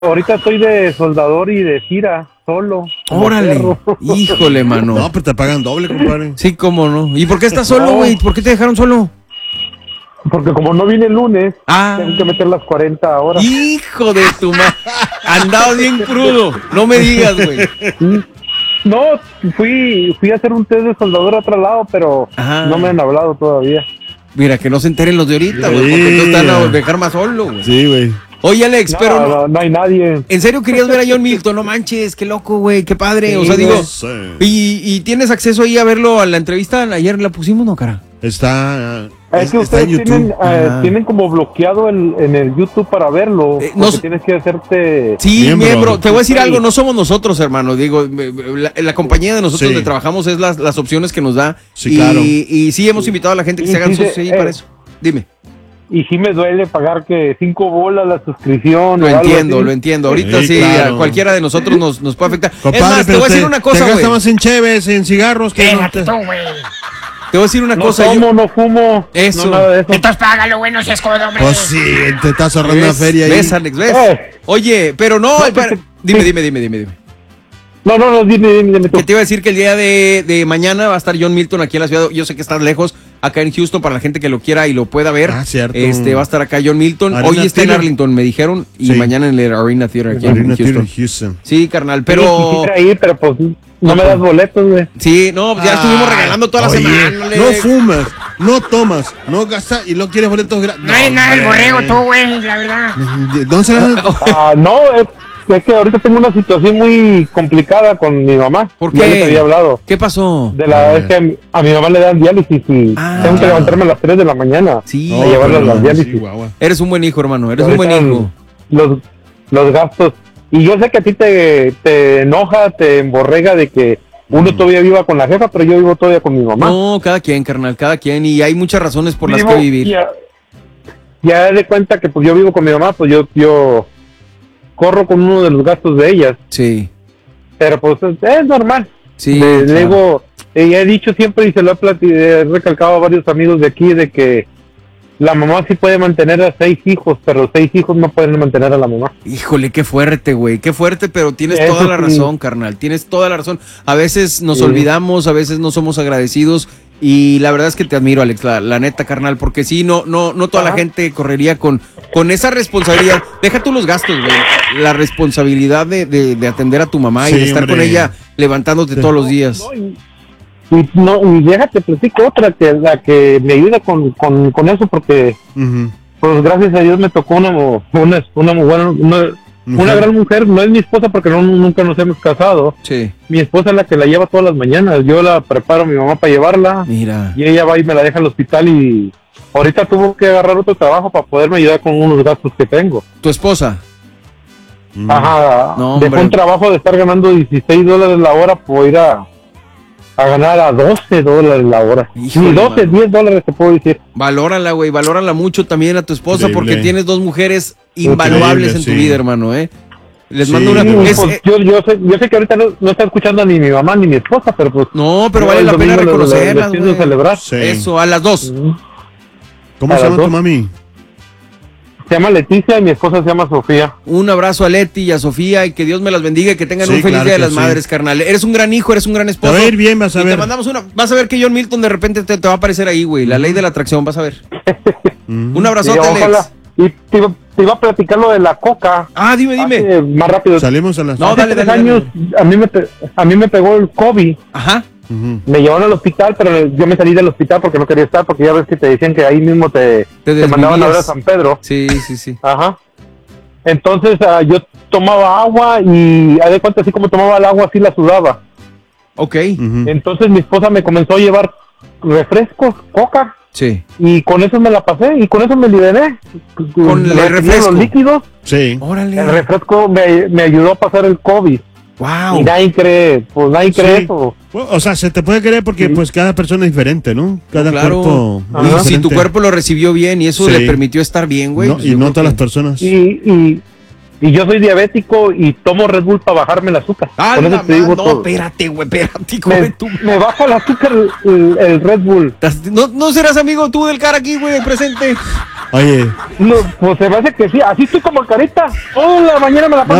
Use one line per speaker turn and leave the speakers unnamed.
ahorita estoy de soldador y de gira, solo.
Órale,
perro.
híjole, mano.
No, pero te pagan doble, compadre.
Sí, cómo no. ¿Y por qué estás solo, güey? ¿Por qué te dejaron solo?
Porque como no vine el lunes,
Ah.
tengo que meter las 40 horas.
Hijo de tu madre. Andaba bien crudo. No me digas, güey.
No, fui a hacer un test de soldador a otro lado, pero
Ajá.
no me han hablado todavía.
Mira, que no se enteren los de ahorita, güey. Porque
Sí.
no están a dejar más solo, güey.
Sí, güey.
Oye, Alex, pero
No hay nadie.
¿en serio querías ver a John Milton? No manches, qué loco, güey, qué padre. O sea,
Sí,
digo,
güey.
Sí.
¿y tienes acceso ahí a verlo a la entrevista? Ayer la pusimos, ¿no, cara?
Está,
Es que
está en
ustedes
YouTube.
Ajá.
tienen como bloqueado en el YouTube para verlo.
No
Porque
s-
tienes que hacerte...
Sí,
Miembro.
miembro. Te voy a decir
Sí.
algo, no somos nosotros, hermano. Digo, la compañía de nosotros
Sí.
donde trabajamos es las opciones que nos da.
Sí,
y,
claro.
y sí hemos invitado a la gente que
Y
se hagan
sí
socios
se-
ahí para eso. Dime.
Y sí me duele pagar que 5 bolas la suscripción.
Lo
o algo
entiendo,
así.
lo entiendo. Ahorita
Sí,
sí,
claro.
a cualquiera de nosotros nos puede afectar.
Compadre,
Es más, te
pero
voy a decir una cosa,
te
güey.
gastas más en cheves, en cigarros. Que no te-
Te voy a decir una
No
cosa. yo-
tomo, no fumo.
Eso.
No, nada de eso.
Entonces págalo, güey, no seas codo, hombre.
Pues sí, te estás ahorrando una
¿Ves?
feria ahí.
¿Ves, Alex? ¿Ves?
Eh.
Oye, pero no,
No,
espera.
porque-
Dime.
No, dime tú.
Que te iba a decir que el día de mañana va a estar John Milton aquí en la ciudad. Yo sé que estás lejos, acá en Houston, para la gente que lo quiera y lo pueda ver.
Ah, cierto.
Va a estar acá John Milton.
Arena
Hoy está en
Theater.
Arlington, me dijeron, y
Sí.
mañana en el Arena Theater aquí en
Arena Theater
Houston.
Houston.
Sí, carnal,
Sí,
pero...
quisiera ir, pero pues no me
pues.
das boletos, güey.
Sí, no, ya estuvimos regalando toda la
Oye,
semana.
No fumas, no tomas, no gastas y no quieres boletos gratis.
No eres nada del borrego tú, güey, la verdad.
¿Dónde se la-
No, es que ahorita tengo una situación muy complicada con mi mamá.
¿Por
Ya
qué?
les había hablado.
¿Qué pasó?
Es que a mi mamá le dan diálisis y
Ah.
tengo que levantarme a las 3 de la mañana.
Sí,
a llevarla a
pero
las
no,
diálisis.
sí, guagua.
eres un buen hijo, hermano, eres un buen
Ahorita
hijo.
Los gastos. Y yo sé que a ti te enoja, te emborrega de que uno todavía viva con la jefa, pero yo vivo todavía con mi mamá.
No, cada quien, carnal, cada quien. Y hay muchas razones por las
Vivo-
que vivir.
Ya de cuenta que pues yo vivo con mi mamá, pues yo corro con uno de los gastos de ellas.
Sí,
Pero pues es normal.
sí.
Le
claro.
digo, he dicho siempre y se lo he recalcado a varios amigos de aquí de que la mamá sí puede mantener a 6 hijos, pero 6 hijos no pueden mantener a la mamá.
Híjole, qué fuerte, güey, qué fuerte, pero tienes
Eso
toda la
sí.
razón, carnal, tienes toda la razón. A veces nos
Sí.
olvidamos, a veces no somos agradecidos y la verdad es que te admiro, Alex, la neta, carnal, porque sí, no toda la
Ajá.
gente correría con esa responsabilidad. Deja tú los gastos, güey, la responsabilidad de atender a tu mamá y
Sí,
de estar con
hombre.
ella levantándote todos los días.
Y déjate platico otra que la que me ayuda con eso porque
Ujú.
pues gracias a Dios me tocó una muy buena, una
Mujer.
gran mujer. No es mi esposa porque nunca nos hemos casado.
Sí,
Mi esposa es la que la lleva todas las mañanas. Yo la preparo a mi mamá para llevarla
mira.
y ella va y me la deja al hospital y ahorita tuvo que agarrar otro trabajo para poderme ayudar con unos gastos que tengo.
¿Tu esposa?
Ajá,
No,
dejó
hombre.
un trabajo de estar ganando $16 la hora por ir a ganar a $12 la hora.
Híjole,
Ni 12,
mano.
$10 te puedo decir.
Valórala, güey, valórala mucho también a tu esposa
Increíble.
porque tienes dos mujeres invaluables en tu
sí.
vida, hermano, ¿eh? Les
Sí.
mando una...
Sí,
es-
pues, yo sé que ahorita no está escuchando ni mi mamá ni mi esposa, pero pues...
no, pero
yo
vale
el
la pena
domingo
reconocerlas,
les pienso
güey.
celebrar.
Sí.
Eso, a las dos.
¿Cómo
a
se
las
llama tu
dos.
mami?
Se llama Leticia y mi esposa se llama Sofía.
Un abrazo a Leti y a Sofía y que Dios me las bendiga y que tengan
Sí,
un feliz
claro
Día de
que
las
sí.
Madres, carnal. Eres un gran hijo, eres un gran
Te
esposo.
va a ir bien, vas a
Y te
ver.
mandamos una... Vas a ver que John Milton de repente te va a aparecer ahí, güey. La ley de la atracción, vas a ver. Un abrazote,
Y ojalá.
Alex.
Y te iba a platicar lo de la coca.
Ah, dime.
Hace más rápido.
Salimos a las...
No,
Hace
dale,
3
dale.
años a mí me pegó el COVID.
Ajá.
Ujú.
Me llevaron al hospital, pero yo me salí del hospital porque no quería estar, porque ya ves que te decían que ahí mismo te mandaban a ver a
desvivías.
San Pedro.
Sí.
Ajá. Entonces yo tomaba agua y haz de cuenta, así como tomaba el agua, así la sudaba.
Ok.
Ujú.
Entonces mi esposa me comenzó a llevar refrescos, coca,
Sí.
y con eso me la pasé y con eso me liberé.
Con el
Me retiraron
refresco.
los líquidos,
Sí.
Órale.
el refresco me ayudó a pasar el COVID.
Wow.
Y nadie cree
Sí.
eso.
Bueno, o sea, se te puede creer porque
Sí.
pues cada persona es diferente, ¿no? Cada
Claro.
cuerpo
Ajá.
es
Y si
diferente.
tu cuerpo lo recibió bien y eso
Sí.
le permitió estar bien, güey.
No,
pues
y
yo
no
creo
todas las
que-
personas.
Y Y yo soy diabético y tomo Red Bull para bajarme el azúcar.
Ah,
Con eso te digo
no,
todo.
espérate, güey, espérate, güey.
Me baja el azúcar el Red Bull.
¿No serás amigo tú del cara aquí, güey, presente?
Oye,
No, pues se me hace que sí. Así estoy como el Carita. Toda la mañana me la paso